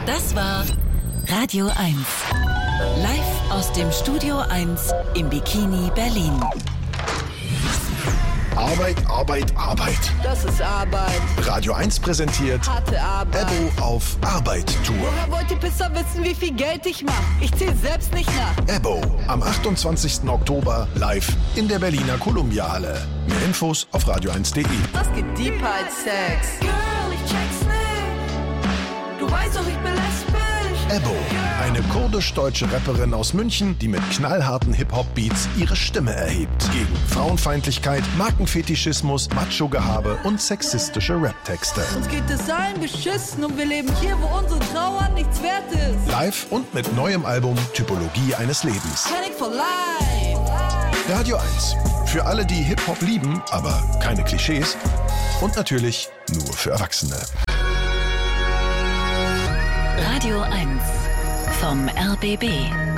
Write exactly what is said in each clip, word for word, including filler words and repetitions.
Das war Radio eins. Live aus dem Studio eins im Bikini Berlin. Arbeit, Arbeit, Arbeit. Das ist Arbeit. Radio eins präsentiert Harte Arbeit. Ebbo auf Arbeit-Tour. Woher wollt ihr besser wissen, wie viel Geld ich mache? Ich zähle selbst nicht nach. Ebbo am achtundzwanzigsten Oktober live in der Berliner Columbia-Halle. Mehr Infos auf radio eins punkt de. Das geht deep als Sex. Girl, ich check's nicht. Du weißt doch, ich bin lesbisch. Ebbo, eine kurdisch-deutsche Rapperin aus München, die mit knallharten Hip-Hop-Beats ihre Stimme erhebt. Gegen Frauenfeindlichkeit, Markenfetischismus, Macho-Gehabe und sexistische Rap-Texte. Uns geht es allen beschissen und wir leben hier, wo unsere Trauer nichts wert ist. Live und mit neuem Album Typologie eines Lebens. Panic for life. Radio eins. Für alle, die Hip-Hop lieben, aber keine Klischees. Und natürlich nur für Erwachsene. Radio eins vom R B B.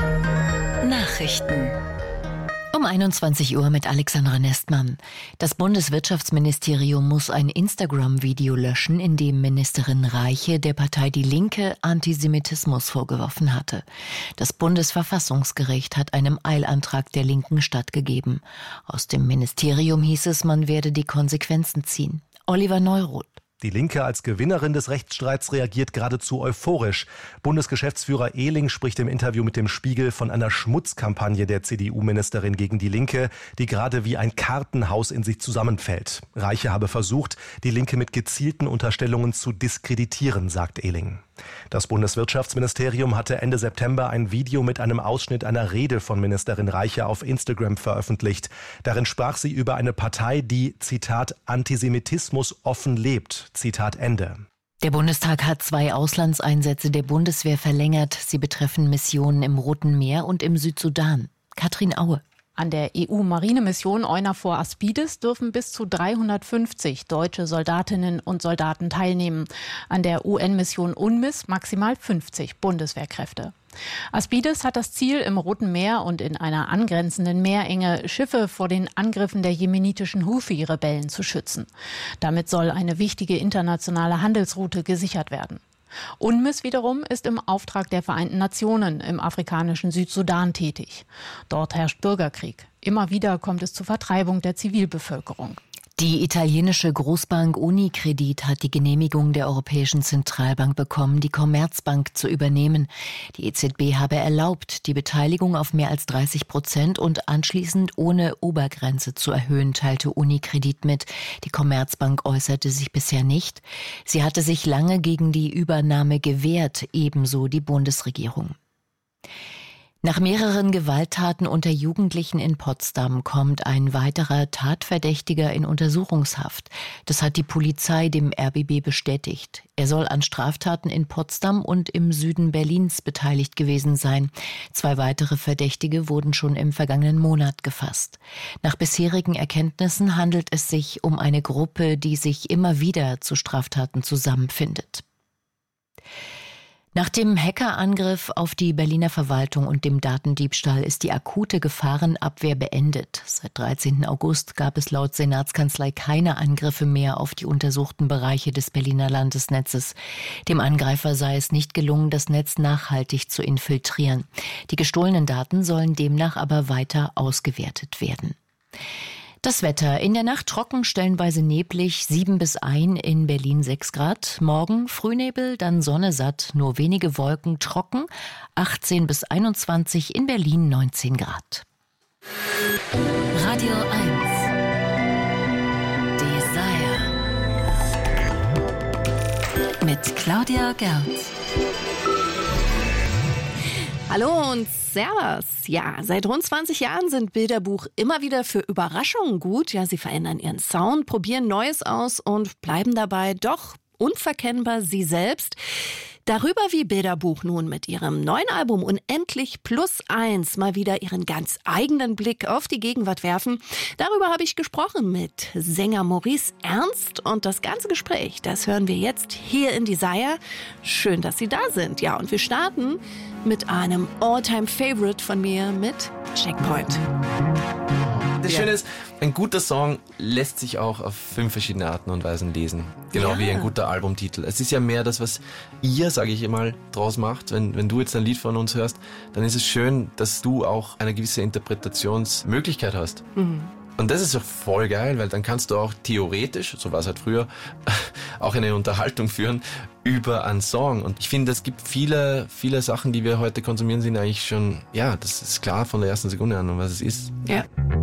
Nachrichten. Um einundzwanzig Uhr mit Alexandra Nestmann. Das Bundeswirtschaftsministerium muss ein Instagram-Video löschen, in dem Ministerin Reiche der Partei Die Linke Antisemitismus vorgeworfen hatte. Das Bundesverfassungsgericht hat einem Eilantrag der Linken stattgegeben. Aus dem Ministerium hieß es, man werde die Konsequenzen ziehen. Oliver Neuroth. Die Linke als Gewinnerin des Rechtsstreits reagiert geradezu euphorisch. Bundesgeschäftsführer Ehling spricht im Interview mit dem Spiegel von einer Schmutzkampagne der C D U-Ministerin gegen die Linke, die gerade wie ein Kartenhaus in sich zusammenfällt. Reiche habe versucht, die Linke mit gezielten Unterstellungen zu diskreditieren, sagt Ehling. Das Bundeswirtschaftsministerium hatte Ende September ein Video mit einem Ausschnitt einer Rede von Ministerin Reiche auf Instagram veröffentlicht. Darin sprach sie über eine Partei, die, Zitat, Antisemitismus offen lebt. Zitat Ende. Der Bundestag hat zwei Auslandseinsätze der Bundeswehr verlängert. Sie betreffen Missionen im Roten Meer und im Südsudan. Katrin Aue. An der E U-Marinemission EUNAVFOR Aspides dürfen bis zu dreihundertfünfzig deutsche Soldatinnen und Soldaten teilnehmen. An der U N-Mission UNMISS maximal fünfzig Bundeswehrkräfte. Aspides hat das Ziel, im Roten Meer und in einer angrenzenden Meerenge Schiffe vor den Angriffen der jemenitischen Houthi-Rebellen zu schützen. Damit soll eine wichtige internationale Handelsroute gesichert werden. UNMISS wiederum ist im Auftrag der Vereinten Nationen im afrikanischen Südsudan tätig. Dort herrscht Bürgerkrieg. Immer wieder kommt es zur Vertreibung der Zivilbevölkerung. Die italienische Großbank Unicredit hat die Genehmigung der Europäischen Zentralbank bekommen, die Commerzbank zu übernehmen. Die E Z B habe erlaubt, die Beteiligung auf mehr als dreißig Prozent und anschließend ohne Obergrenze zu erhöhen, teilte Unicredit mit. Die Commerzbank äußerte sich bisher nicht. Sie hatte sich lange gegen die Übernahme gewehrt, ebenso die Bundesregierung. Nach mehreren Gewalttaten unter Jugendlichen in Potsdam kommt ein weiterer Tatverdächtiger in Untersuchungshaft. Das hat die Polizei dem R B B bestätigt. Er soll an Straftaten in Potsdam und im Süden Berlins beteiligt gewesen sein. Zwei weitere Verdächtige wurden schon im vergangenen Monat gefasst. Nach bisherigen Erkenntnissen handelt es sich um eine Gruppe, die sich immer wieder zu Straftaten zusammenfindet. Nach dem Hackerangriff auf die Berliner Verwaltung und dem Datendiebstahl ist die akute Gefahrenabwehr beendet. Seit dreizehnten August gab es laut Senatskanzlei keine Angriffe mehr auf die untersuchten Bereiche des Berliner Landesnetzes. Dem Angreifer sei es nicht gelungen, das Netz nachhaltig zu infiltrieren. Die gestohlenen Daten sollen demnach aber weiter ausgewertet werden. Das Wetter. In der Nacht trocken, stellenweise neblig, sieben bis eins, in Berlin sechs Grad. Morgen Frühnebel, dann Sonne satt, nur wenige Wolken, trocken, achtzehn bis einundzwanzig, in Berlin neunzehn Grad. Radio eins. Desire. Mit Claudia Gerz. Hallo und Servus. Ja, seit rund zwanzig Jahren sind Bilderbuch immer wieder für Überraschungen gut. Ja, sie verändern ihren Sound, probieren Neues aus und bleiben dabei doch unverkennbar sie selbst. Darüber, wie Bilderbuch nun mit ihrem neuen Album Unendlich Plus Eins mal wieder ihren ganz eigenen Blick auf die Gegenwart werfen. Darüber habe ich gesprochen mit Sänger Maurice Ernst und das ganze Gespräch, das hören wir jetzt hier in Desire. Schön, dass Sie da sind. Ja, und wir starten mit einem All-Time-Favorite von mir mit Checkpoint. das ja. Schöne ist, ein guter Song lässt sich auch auf fünf verschiedene Arten und Weisen lesen. Genau Ja. wie ein guter Albumtitel. Es ist ja mehr das, was ihr, sage ich mal, draus macht. Wenn, wenn du jetzt ein Lied von uns hörst, dann ist es schön, dass du auch eine gewisse Interpretationsmöglichkeit hast. Mhm. Und das ist doch voll geil, weil dann kannst du auch theoretisch, so war es halt früher, auch eine Unterhaltung führen über einen Song. Und ich finde, es gibt viele, viele Sachen, die wir heute konsumieren, sind eigentlich schon, ja, das ist klar von der ersten Sekunde an, um was es ist. Ja.